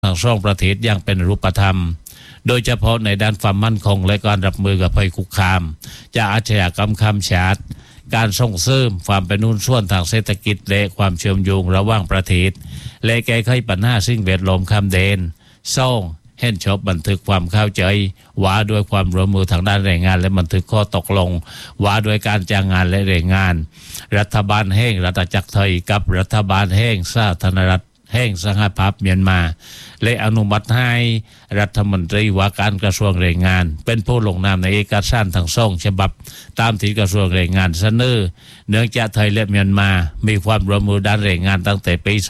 ทั้งสองประเทศอย่างเป็นรูปธรรมโดยเฉพาะในด้านความมั่นคงและการรับมือกับภัยคุกคามจากอาชญากรรมข้ามชาติการส่งเสริมความเป็นนุ่นส่วนทางเศรษฐกิจและความเชื่อมโยงระหว่างประเทศและแก้ไขปัญหาสิ่งแวดล้อมข้ามแดนส่งเห็นชอบบันทึกความเข้าใจว่าด้วยความร่วมมือทางด้านแรงงานและบันทึกข้อตกลงว่าด้วยการจ้างงานและแรงงานรัฐบาลแห่งรัฐจักรไทยกับรัฐบาลแห่งสาธารณรัฐแห่งสหภาพเมียนมาและอนุมัติให้รัฐมนตรีว่าการกระทรวงแรงงานเป็นผู้ลงนามในเอกสารทั้งสองฉบับตามที่กระทรวงแรงงานเสนอเนื่องจากไทยและเมียนมามีความร่วมมือด้านแรงงานตั้งแต่ปี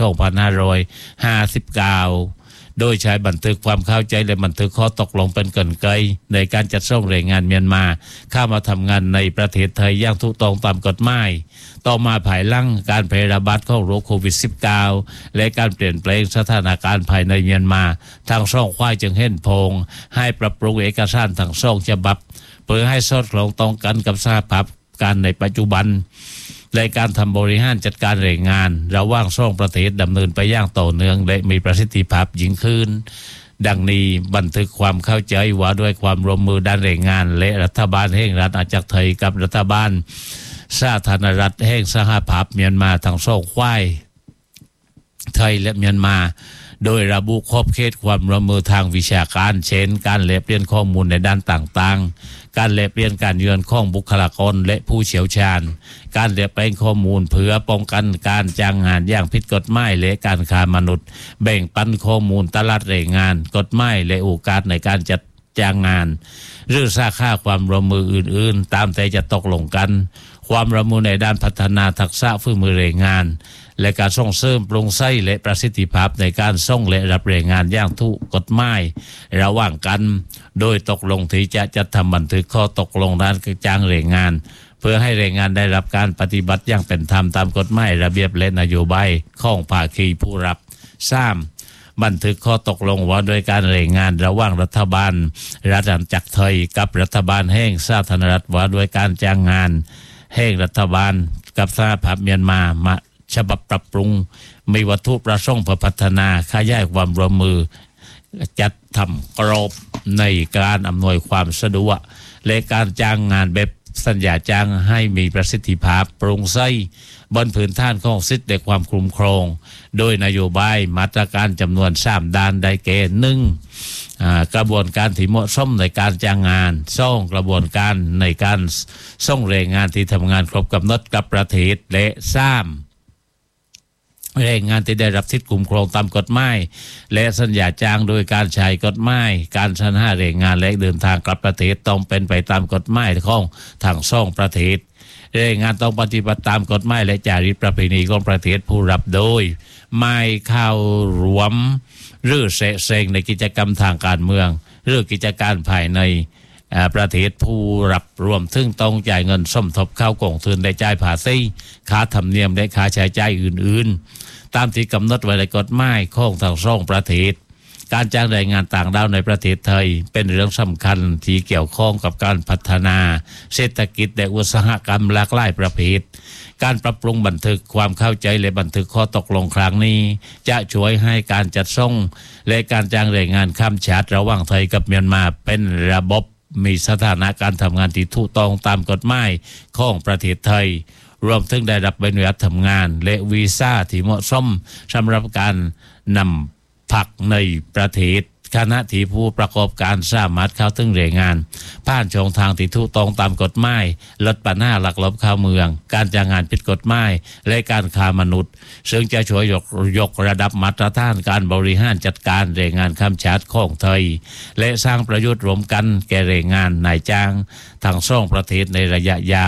2559โดยใช้บันทึกความเข้าใจและบันทึกข้อตกลงเป็นกลไกในการจัดส่งแรงงานเมียนมาเข้ามาทำงานในประเทศไทยอย่างถูกต้องตามกฎหมายต่อมาภายหลังการแพร่ระบาดของโรคโควิด -19 และการเปลี่ยนแปลงสถานการณ์ภายในเมียนมาทางช่องควายจึงเห็นโพงให้ปรับปรุงเอกสารทั้งสองฉบับเพื่อให้สอดคล้องต้องกันกับสภาพการในปัจจุบันและการทำบริหารจัดการแรงงานระหว่างสองประเทศดำเนินไปอย่างต่อเนื่องและมีประสิทธิภาพยิ่งขึ้นดังนี้บันทึกความเข้าใจว่าด้วยความร่วมมือด้านแรงงานและรัฐบาลแห่งรัฐอาณาจักรไทยกับรัฐบาลสาธารณรัฐแห่งสหภาพเมียนมาทั้งสองฝ่ายไทยและเมียนมาโดยระบุขอบเขตความร่วมมือทางวิชาการเช่นการแลกเปลี่ยนข้อมูลในด้านต่างๆการแลกเปลี่ยนการเยือนของบุคลากรและผู้เชี่ยวชาญการแลกเปลี่ยนข้อมูลเพื่อป้องกันการจ้างงานอย่างผิดกฎหมายและการค้ามนุษย์แบ่งปันข้อมูลตลาดแรงงานกฎหมายและโอกาสในการจัดจ้างงานหรือสาขาความร่วมมืออื่นๆตามแต่จะตกลงกันความร่วมมือในด้านพัฒนาทักษะฝีมือแรงงานและการส่งเสริมโปร่งใสและประสิทธิภาพในการส่งและรับแรงงานอย่างถูกกฎหมายระหว่างกันโดยตกลงที่จะจัดทำบันทึกข้อตกลงด้านจ้างแรงงานเพื่อให้แรงงานได้รับการปฏิบัติอย่างเป็นธรรมตามกฎหมายระเบียบและนโยบายของภาคีผู้รับ 3. บันทึกข้อตกลงว่าด้วยการแรงงานระหว่างรัฐบาลรัฐจักรไทยกับรัฐบาลแห่งสาธารณรัฐว่าด้วยการจ้างงานแห่งรัฐบาลกับสหภาพเมียนมาฉบับปรับปรุงมีวัตถุประสงค์เพื่อพัฒนาขยายความร่วมมือจัดทำกรอบในการอำนวยความสะดวกและการจ้างงานแบบสัญญาจ้างให้มีประสิทธิภาพโปร่งใสบนพื้นฐานของสิทธิและความคุ้มครองโดยนโยบายมาตรการจำนวน3ด้านได้แก่ 1. กระบวนการที่เหมาะสมในการจ้างงาน 2. กระบวนการในการส่งแรงงานที่ทำงานครบกำหนดกับประเทศและ 3. แรงงานที่ได้รับสิทธิคุ้มครองตามกฎหมายและสัญญาจ้างโดยการใช้กฎหมายการสรรหาแรงงานและเดินทางกลับประเทศต้องเป็นไปตามกฎหมายของทั้งสองประเทศแรงงานต้องปฏิบัติตามกฎหมายและจารีตประเพณีของประเทศผู้รับโดยไม่เข้ารวมหรือแทรกแซงในกิจกรรมทางการเมืองหรือกิจการภายในประเทศผู้รับรวมถึงต้องจ่ายเงินสมทบเข้ากองทุนและจ่ายภาษีค่าธรรมเนียมและค่าใช้จ่ายอื่นๆตามที่กำหนดไว้ในกฎหมายของทั้งสองประเทศการจ้างแรงงานต่างด้าวในประเทศไทยเป็นเรื่องสำคัญที่เกี่ยวข้องกับการพัฒนาเศรษฐกิจและอุตสาหกรรมหลากหลายประเภทการปรับปรุงบันทึกความเข้าใจและบันทึกข้อตกลงครั้งนี้จะช่วยให้การจัดส่งและการจ้างแรงงานข้ามชาติระหว่างไทยกับเมียนมาเป็นระบบมีสถานะการทำงานที่ถูกต้องตามกฎหมายของประเทศไทยรวมถึงได้รับใบอนุญาตทำงานและวีซ่าที่เหมาะสมสำหรับการนำผักในประเทศขณะที่ผู้ประกอบการสามารถเข้าถึงแรงงานผ่านช่องทางที่ถูกต้องตามกฎหมายลดปัญหาลักลอบเข้าเมืองการจ้างงานผิดกฎหมายและการค้ามนุษย์ซึ่งจะช่วยยกระดับมาตรฐานการบริหารจัดการแรงงานข้ามชาติของไทยและสร้างประโยชน์รวมกันแก่แรงงานนายจ้างทั้งสองประเทศในระยะยาว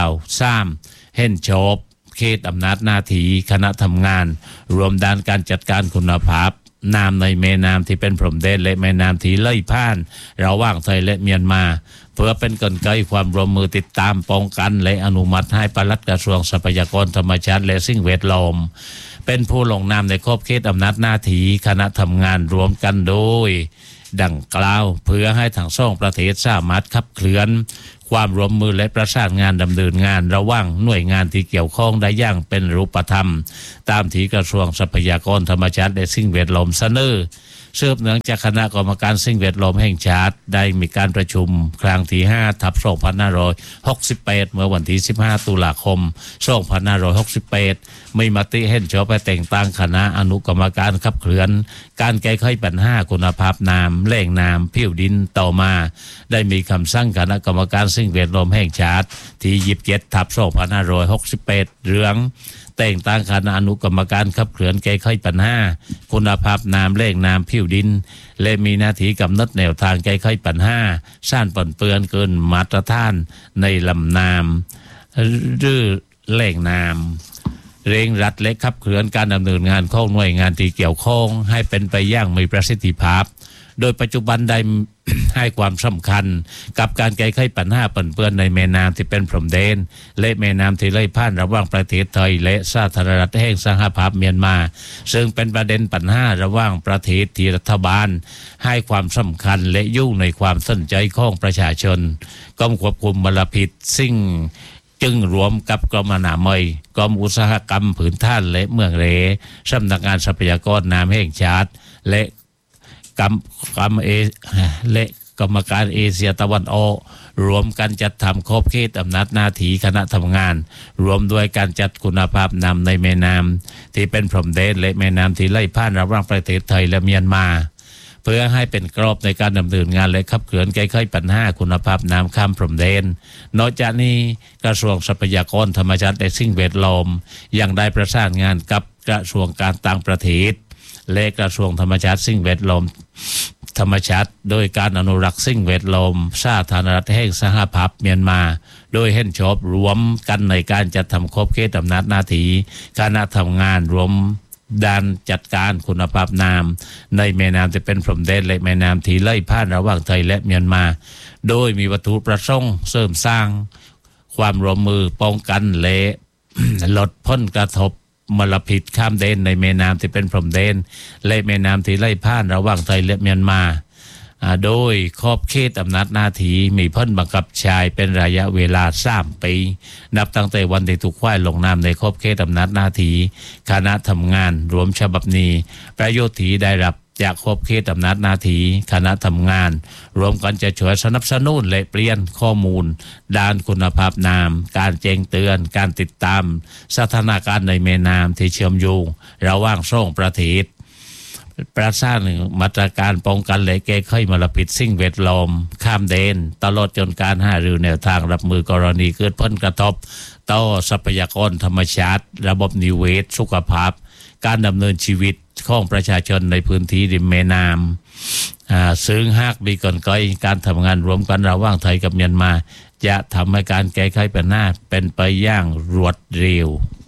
3. เห็นชอบเขตอำนาจหน้าที่คณะทำงานรวมด้านการจัดการคุณภาพน้ำในแม่น้ำที่เป็นพรมแดนและแม่น้ำที่ไหลผ่านระหว่างไทยและเมียนมาเพื่อเป็นกลไกความร่วมมือติดตามป้องกันและอนุมัติให้ปลัดกระทรวงทรัพยากรธรรมชาติและสิ่งแวดล้อมเป็นผู้ลงนามในขอบเขตอำนาจหน้าที่คณะทำงานรวมกันโดยดังกล่าวเพื่อให้ทั้งสองประเทศสามารถขับเคลื่อนความร่วมมือและประสานงานดำเนินงานระหว่างหน่วยงานที่เกี่ยวข้องได้อย่างเป็นรูปธรรมตามที่กระทรวงทรัพยากรธรรมชาติและสิ่งแวดล้อมเสนอสืบเนื่องจากคณะกรรมการสิ่งแวดล้อมแห่งชาติได้มีการประชุมครั้งที่ 5/2568 เมื่อวันที่ 15 ตุลาคม 2568 มีมติเห็นชอบให้แต่งตั้งคณะอนุกรรมการขับเคลื่อนการแก้ไขปัญหาคุณภาพน้ำแหล่งน้ำผิวดินต่อมาได้มีคำสั่งคณะกรรมการสิ่งแวดล้อมแห่งชาติที่ 27/2568 เรื่องแต่งตั้งคณะอนุกรรมการขับเคลื่อนแก้ไขปัญหาคุณภาพน้ำแหล่งน้ำผิวดินและมีหน้าที่กำหนดแนวทางแก้ไขปัญหาสร้างปนเปื้อนเกินมาตรฐานในลำน้ำหรือแหล่งน้ำเร่งรัดและขับเคลื่อนการดำเนินงานของหน่วยงานที่เกี่ยวข้องให้เป็นไปอย่างมีประสิทธิภาพโดยปัจจุบันได้ ให้ความสำคัญกับการแก้ไขปัญหาปนเปื้อนในแม่น้ำที่เป็นพรมแดนและแม่น้ำที่ไหลผ่านระหว่างประเทศไทยและสาธารณรัฐแห่งสหภาพเมียนมาซึ่งเป็นประเด็นปัญหาระหว่างประเทศที่รัฐบาลให้ความสำคัญและยุ่งในความสนใจของประชาชนกรมควบคุมมลพิษสิ่งจึงรวมกับกรมอนามัยกรมอุตสาหกรรมผืนท่านและเมืองเรสำนักงานทรัพยากรน้ำแห่งชาติและกรรมการเอเชียตะวันออกรวมกันจัดทำขอบเขตอำนาจหน้าที่คณะทำงานรวมด้วยการจัดคุณภาพน้ำในแม่น้ำที่เป็นพรมแดนและแม่น้ำที่ไหลผ่านระหว่างประเทศไทยและเมียนมาเพื่อให้เป็นกรอบในการดำเนินงานและขับเคลื่อนแก้ไขปัญหาคุณภาพน้ำข้ามพรมแดนนอกจากนี้กระทรวงทรัพยากรธรรมชาติและสิ่งแวดล้อมยังได้ประสานงานกับกระทรวงการต่างประเทศและกระทรวงธรรมชาติสิ่งแวดล้อมธรรมชาติโดยการอนุรักษ์สิ่งแวดล้อมสาธารณรัฐแห่งสหภาพเมียนมาโดยเห็นชอบรวมกันในการจัดทำขอบเขตอำนาจหน้าที่คณะทำงานรวมด้านจัดการคุณภาพน้ำในแม่น้ำที่เป็นพรมแดนและแม่น้ำที่ไหลผ่านระหว่างไทยและเมียนมาโดยมีวัตถุประสงค์เสริมสร้างความร่วมมือป้องกันและ ลดผลกระทบมลพิษข้ามแดนในแม่น้ำที่เป็นพรมแดนและแม่น้ำที่ไหลผ่านระหว่างไทยและเมียนมาโดยขอบเขตอำนาจหน้าที่มีผลบังคับใช้เป็นระยะเวลา3 ปีนับตั้งแต่วันที่ถูกคว้าลงนามในขอบเขตอำนาจหน้าที่คณะทำงานรวมฉบับนี้ประโยชน์ที่ได้รับจากขอบเขตอำนาจหน้าที่คณะทำงานรวมกันจะช่วยสนับสนุนและเปลี่ยนข้อมูลด้านคุณภาพน้ำการแจ้งเตือนการติดตามสถานการณ์ในแม่น้ำที่เชื่อมโยงระหว่างสองประเทศประสานมาตรการป้องกันและแก้ไขมลพิษสิ่งแวดล้อมข้ามแดนตลอดจนการหารือแนวทางรับมือกรณีเกิดผลกระทบต่อทรัพยากรธรรมชาติระบบนิเวศสุขภาพการดำเนินชีวิตของประชาชนในพื้นที่ริมแม่น้ำซึ่งหากมีกลไกการทำงานรวมกันระหว่างไทยกับเมียนมาจะทำให้การแก้ไขปัญหาเป็นไปอย่างรวดเร็ว